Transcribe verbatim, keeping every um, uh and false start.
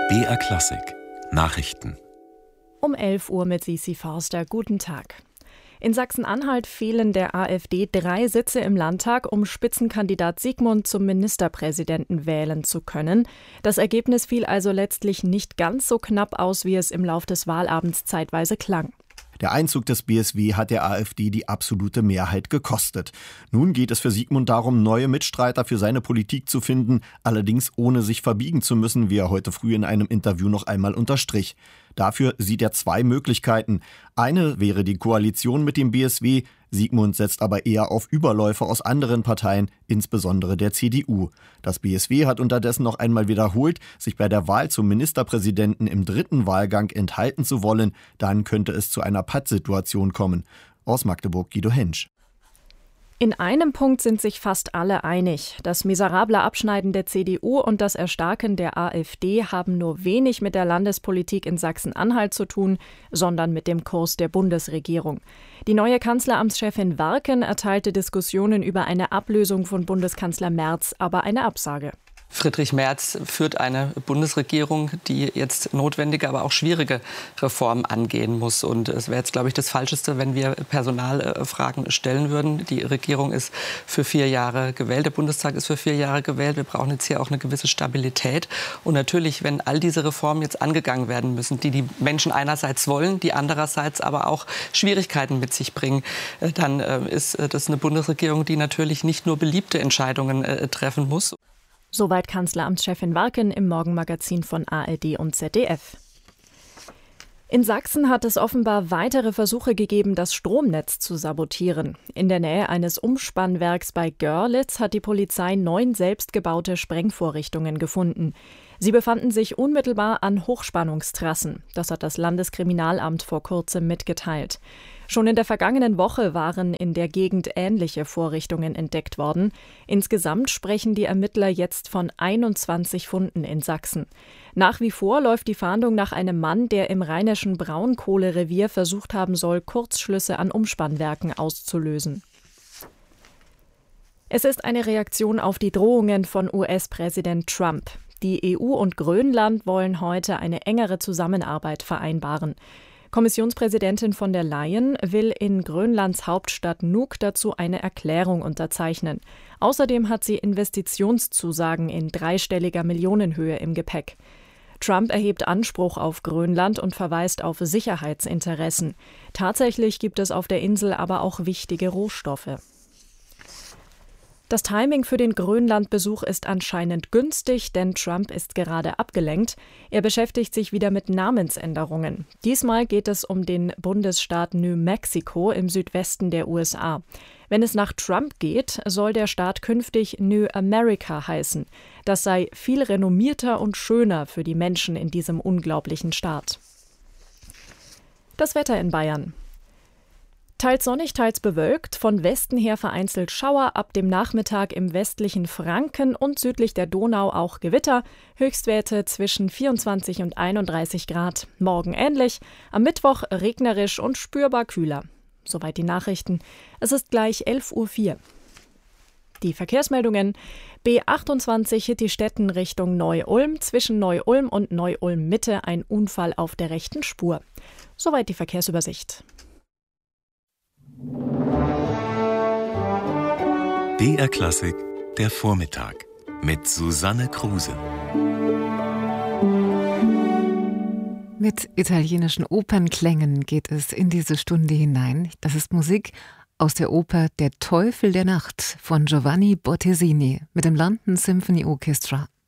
B R Klassik Nachrichten. Um elf Uhr mit Sisi Forster. Guten Tag. In Sachsen-Anhalt fehlen der AfD drei Sitze im Landtag, um Spitzenkandidat Sigmund zum Ministerpräsidenten wählen zu können. Das Ergebnis fiel also letztlich nicht ganz so knapp aus, wie es im Lauf des Wahlabends zeitweise klang. Der Einzug des B S W hat der AfD die absolute Mehrheit gekostet. Nun geht es für Sigmund darum, neue Mitstreiter für seine Politik zu finden, allerdings ohne sich verbiegen zu müssen, wie er heute früh in einem Interview noch einmal unterstrich. Dafür sieht er zwei Möglichkeiten. Eine wäre die Koalition mit dem B S W. Sigmund setzt aber eher auf Überläufer aus anderen Parteien, insbesondere der C D U. Das B S W hat unterdessen noch einmal wiederholt, sich bei der Wahl zum Ministerpräsidenten im dritten Wahlgang enthalten zu wollen. Dann könnte es zu einer Pattsituation kommen. Aus Magdeburg Guido Hensch. In einem Punkt sind sich fast alle einig. Das miserable Abschneiden der C D U und das Erstarken der AfD haben nur wenig mit der Landespolitik in Sachsen-Anhalt zu tun, sondern mit dem Kurs der Bundesregierung. Die neue Kanzleramtschefin Warken erteilte Diskussionen über eine Ablösung von Bundeskanzler Merz aber eine Absage. Friedrich Merz führt eine Bundesregierung, die jetzt notwendige, aber auch schwierige Reformen angehen muss. Und es wäre jetzt, glaube ich, das Falscheste, wenn wir Personalfragen stellen würden. Die Regierung ist für vier Jahre gewählt, der Bundestag ist für vier Jahre gewählt. Wir brauchen jetzt hier auch eine gewisse Stabilität. Und natürlich, wenn all diese Reformen jetzt angegangen werden müssen, die die Menschen einerseits wollen, die andererseits aber auch Schwierigkeiten mit sich bringen, dann ist das eine Bundesregierung, die natürlich nicht nur beliebte Entscheidungen treffen muss. Soweit Kanzleramtschefin Warken im Morgenmagazin von A R D und Z D F. In Sachsen hat es offenbar weitere Versuche gegeben, das Stromnetz zu sabotieren. In der Nähe eines Umspannwerks bei Görlitz hat die Polizei neun selbstgebaute Sprengvorrichtungen gefunden. Sie befanden sich unmittelbar an Hochspannungstrassen. Das hat das Landeskriminalamt vor kurzem mitgeteilt. Schon in der vergangenen Woche waren in der Gegend ähnliche Vorrichtungen entdeckt worden. Insgesamt sprechen die Ermittler jetzt von einundzwanzig Funden in Sachsen. Nach wie vor läuft die Fahndung nach einem Mann, der im rheinischen Braunkohlerevier versucht haben soll, Kurzschlüsse an Umspannwerken auszulösen. Es ist eine Reaktion auf die Drohungen von U S-Präsident Trump. Die E U und Grönland wollen heute eine engere Zusammenarbeit vereinbaren. Kommissionspräsidentin von der Leyen will in Grönlands Hauptstadt Nuuk dazu eine Erklärung unterzeichnen. Außerdem hat sie Investitionszusagen in dreistelliger Millionenhöhe im Gepäck. Trump erhebt Anspruch auf Grönland und verweist auf Sicherheitsinteressen. Tatsächlich gibt es auf der Insel aber auch wichtige Rohstoffe. Das Timing für den Grönland-Besuch ist anscheinend günstig, denn Trump ist gerade abgelenkt. Er beschäftigt sich wieder mit Namensänderungen. Diesmal geht es um den Bundesstaat New Mexico im Südwesten der U S A. Wenn es nach Trump geht, soll der Staat künftig New America heißen. Das sei viel renommierter und schöner für die Menschen in diesem unglaublichen Staat. Das Wetter in Bayern. Teils sonnig, teils bewölkt, von Westen her vereinzelt Schauer, ab dem Nachmittag im westlichen Franken und südlich der Donau auch Gewitter, Höchstwerte zwischen vierundzwanzig und einunddreißig Grad. Morgen ähnlich, am Mittwoch regnerisch und spürbar kühler. Soweit die Nachrichten. Es ist gleich elf Uhr vier. Die Verkehrsmeldungen: B achtundzwanzig Hittistetten Richtung Neu-Ulm, zwischen Neu-Ulm und Neu-Ulm-Mitte ein Unfall auf der rechten Spur. Soweit die Verkehrsübersicht. B R Klassik, der Vormittag mit Susanne Kruse. Mit italienischen Opernklängen geht es in diese Stunde hinein. Das ist Musik aus der Oper Der Teufel der Nacht von Giovanni Bottesini mit dem London Symphony Orchestra.